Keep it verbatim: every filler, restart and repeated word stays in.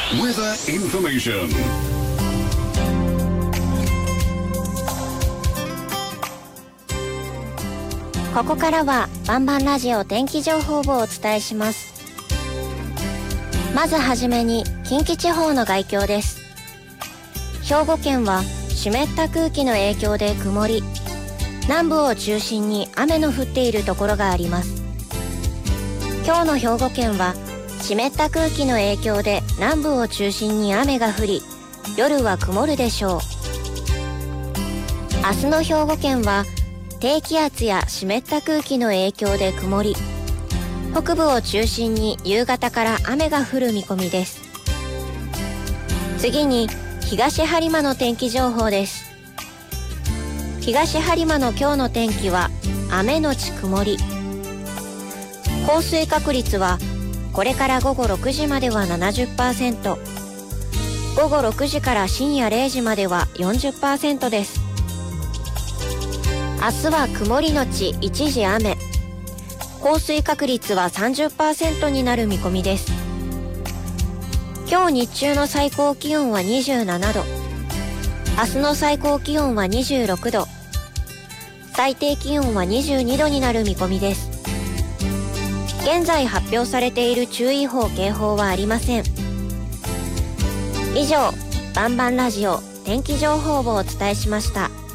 Weather information. ここからはバンバンラジオ天気情報をお伝えします。まずはじめに近畿地方の概況です。兵庫県は湿った空気の影響で曇り、南部を中心に雨の降っているところがあります。今日の兵庫県は湿った空気の影響で南部を中心に雨が降り、夜は曇るでしょう。明日の兵庫県は低気圧や湿った空気の影響で曇り、北部を中心に夕方から雨が降る見込みです。次に東播磨の天気情報です。東播磨の今日の天気は雨のち曇り。降水確率はこれから午後ろくじまでは ななじゅっパーセント、午後ろくじから深夜れいじまでは よんじゅっパーセント です。明日は曇りのち一時雨、降水確率は さんじゅっパーセント になる見込みです。今日日中の最高気温はにじゅうななど、明日の最高気温はにじゅうろくど、最低気温はにじゅうにどになる見込みです。現在発表されている注意報・警報はありません。以上、バンバンラジオ天気情報をお伝えしました。